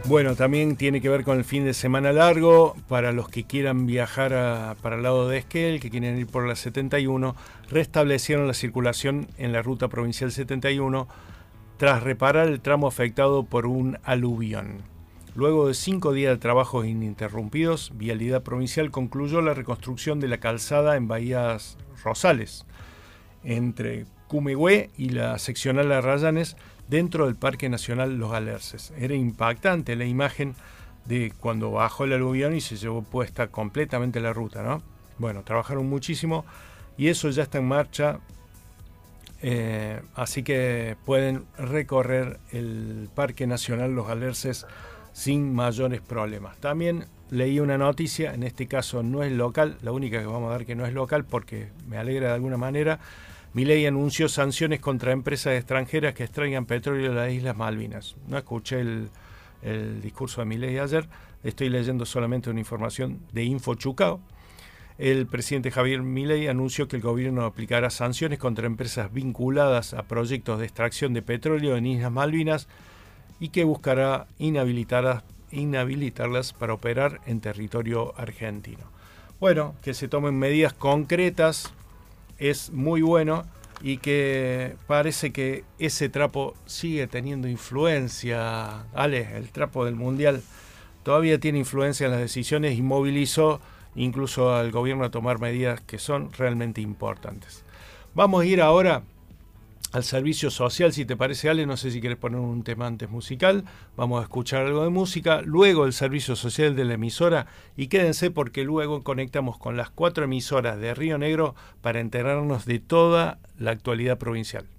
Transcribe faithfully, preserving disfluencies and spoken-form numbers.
Bueno, también tiene que ver con el fin de semana largo. Para los que quieran viajar a, para el lado de Esquel, que quieren ir por la setenta y uno, restablecieron la circulación en la ruta provincial setenta y uno tras reparar el tramo afectado por un aluvión. Luego de cinco días de trabajos ininterrumpidos, Vialidad Provincial concluyó la reconstrucción de la calzada en Bahías Rosales, entre Cumehue y la seccional Arrayanes, dentro del Parque Nacional Los Alerces. Era impactante la imagen de cuando bajó el aluvión y se llevó puesta completamente la ruta, ¿no? Bueno, trabajaron muchísimo y eso ya está en marcha, eh, así que pueden recorrer el Parque Nacional Los Alerces sin mayores problemas. También leí una noticia, en este caso no es local, la única que vamos a dar que no es local porque me alegra de alguna manera. Milei anunció sanciones contra empresas extranjeras que extraigan petróleo de las Islas Malvinas. No escuché el, el discurso de Milei ayer, estoy leyendo solamente una información de InfoChucao. El presidente Javier Milei anunció que el gobierno aplicará sanciones contra empresas vinculadas a proyectos de extracción de petróleo en Islas Malvinas y que buscará inhabilitarlas, inhabilitarlas para operar en territorio argentino. Bueno, que se tomen medidas concretas es muy bueno y que parece que ese trapo sigue teniendo influencia. Ale, el trapo del Mundial todavía tiene influencia en las decisiones y movilizó incluso al gobierno a tomar medidas que son realmente importantes. Vamos a ir ahora al servicio social, si te parece, Ale. No sé si quieres poner un tema antes musical. Vamos a escuchar algo de música, luego el servicio social de la emisora, y quédense porque luego conectamos con las cuatro emisoras de Río Negro para enterarnos de toda la actualidad provincial.